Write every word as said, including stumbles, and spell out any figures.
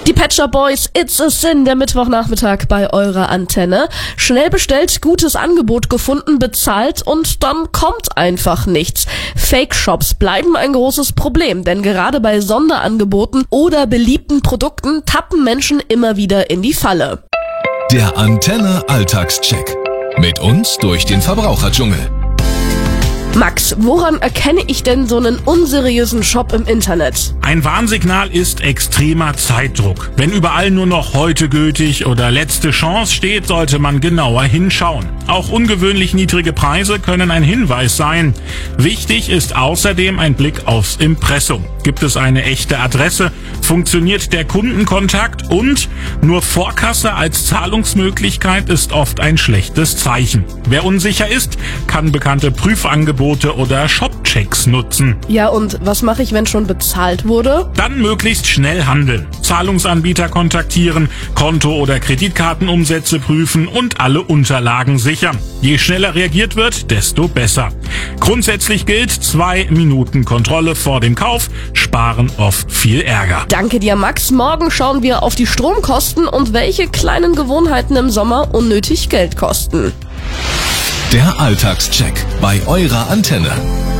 Die Pet Shop Boys, It's a Sin, der Mittwochnachmittag bei eurer Antenne. Schnell bestellt, gutes Angebot gefunden, bezahlt und dann kommt einfach nichts. Fake-Shops bleiben ein großes Problem, denn gerade bei Sonderangeboten oder beliebten Produkten tappen Menschen immer wieder in die Falle. Der Antenne Alltagscheck. Mit uns durch den Verbraucherdschungel. Max, woran erkenne ich denn so einen unseriösen Shop im Internet? Ein Warnsignal ist extremer Zeitdruck. Wenn überall nur noch heute gültig oder letzte Chance steht, sollte man genauer hinschauen. Auch ungewöhnlich niedrige Preise können ein Hinweis sein. Wichtig ist außerdem ein Blick aufs Impressum. Gibt es eine echte Adresse? Funktioniert der Kundenkontakt? Und nur Vorkasse als Zahlungsmöglichkeit ist oft ein schlechtes Zeichen. Wer unsicher ist, kann bekannte Prüfangebote oder Shopchecks nutzen. Ja, und was mache ich, wenn schon bezahlt wurde? Dann möglichst schnell handeln. Zahlungsanbieter kontaktieren, Konto- oder Kreditkartenumsätze prüfen und alle Unterlagen sichern. Je schneller reagiert wird, desto besser. Grundsätzlich gilt, zwei Minuten Kontrolle vor dem Kauf sparen oft viel Ärger. Danke dir, Max. Morgen schauen wir auf die Stromkosten und welche kleinen Gewohnheiten im Sommer unnötig Geld kosten. Der Alltagscheck bei eurer Antenne.